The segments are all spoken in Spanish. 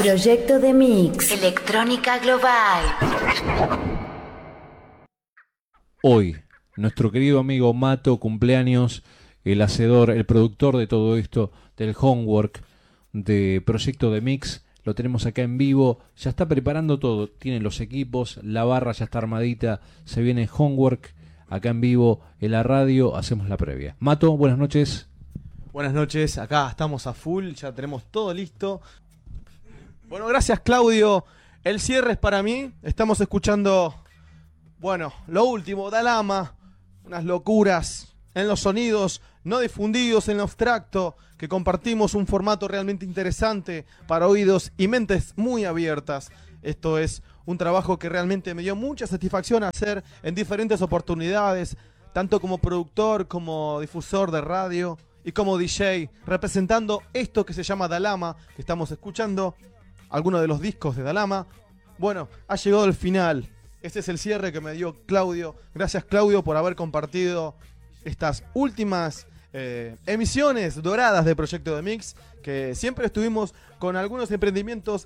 Proyecto de Mix. Electrónica Global. Hoy, nuestro querido amigo Mato, cumpleaños, el hacedor, el productor de todo esto, del homework, de Proyecto de Mix. Lo tenemos acá en vivo, ya está preparando todo, tiene los equipos, la barra ya está armadita, se viene homework, acá en vivo, en la radio, hacemos la previa. Mato, buenas noches. Buenas noches, acá estamos a full, ya tenemos todo listo. Bueno, gracias Claudio, el cierre es para mí, estamos escuchando, bueno, lo último, Dalama, unas locuras en los sonidos no difundidos, en lo abstracto, que compartimos un formato realmente interesante para oídos y mentes muy abiertas. Esto es un trabajo que realmente me dio mucha satisfacción hacer en diferentes oportunidades, tanto como productor, como difusor de radio y como DJ, representando esto que se llama Dalama, que estamos escuchando, algunos de los discos de Dalama. Bueno, ha llegado el final. Este es el cierre que me dio Claudio. Gracias Claudio por haber compartido estas últimas emisiones doradas de Proyecto de Mix, que siempre estuvimos con algunos emprendimientos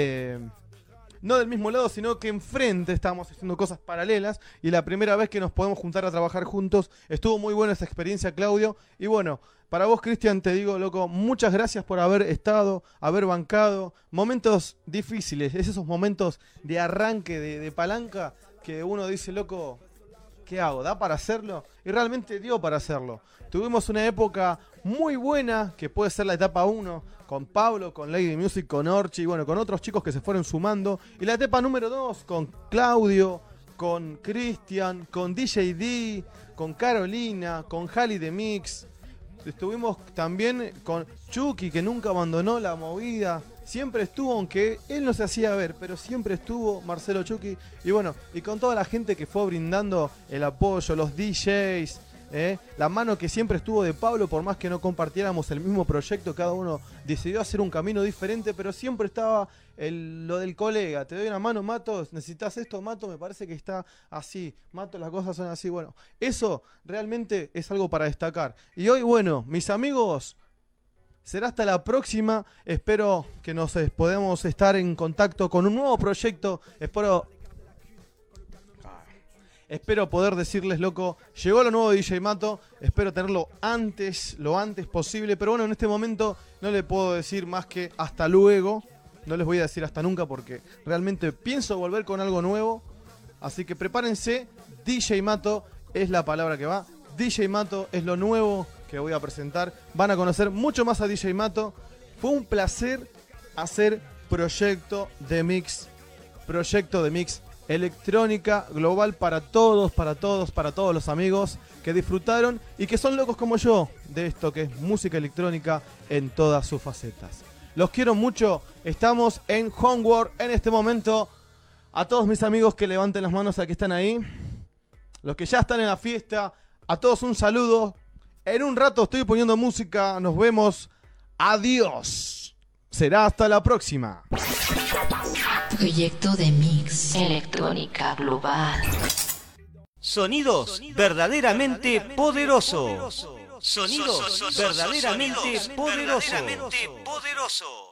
no del mismo lado, sino que enfrente estábamos haciendo cosas paralelas, y la primera vez que nos podemos juntar a trabajar juntos, estuvo muy buena esa experiencia, Claudio. Y bueno, para vos, Cristian, te digo, loco, muchas gracias por haber estado, haber bancado momentos difíciles, es esos momentos de arranque, de palanca, que uno dice, loco, ¿qué hago? ¿Da para hacerlo? Y realmente dio para hacerlo. Tuvimos una época muy buena, que puede ser la etapa 1, con Pablo, con Lady Music, con Orchi, y bueno, con otros chicos que se fueron sumando. Y la etapa número 2, con Claudio, con Cristian, con DJ D, con Carolina, con Jali de Mix. Estuvimos también con Chucky, que nunca abandonó la movida. Siempre estuvo, aunque él no se hacía ver, pero siempre estuvo Marcelo Chucky. Y bueno, y con toda la gente que fue brindando el apoyo, los DJs, la mano que siempre estuvo de Pablo, por más que no compartiéramos el mismo proyecto, cada uno decidió hacer un camino diferente, pero siempre estaba lo del colega. Te doy una mano, Mato, necesitas esto, Mato, me parece que está así, Mato, las cosas son así. Bueno, eso realmente es algo para destacar. Y hoy, bueno, mis amigos, será hasta la próxima. Espero que nos podamos estar en contacto con un nuevo proyecto. Espero poder decirles, loco, llegó lo nuevo de DJ Mato. Espero tenerlo lo antes posible. Pero bueno, en este momento no le puedo decir más que hasta luego. No les voy a decir hasta nunca, porque realmente pienso volver con algo nuevo. Así que prepárense. DJ Mato es la palabra que va. DJ Mato es lo nuevo que voy a presentar. Van a conocer mucho más a DJ Mato. Fue un placer hacer Proyecto de Mix. Proyecto de Mix, electrónica global para todos los amigos que disfrutaron y que son locos como yo de esto que es música electrónica en todas sus facetas. Los quiero mucho. Estamos en Homework en este momento. A todos mis amigos que levanten las manos, a que están ahí. Los que ya están en la fiesta, a todos un saludo. En un rato estoy poniendo música. Nos vemos. Adiós. Será hasta la próxima. Proyecto de Mix. Electrónica Global. Sonidos verdaderamente poderosos. Sonidos verdaderamente poderosos.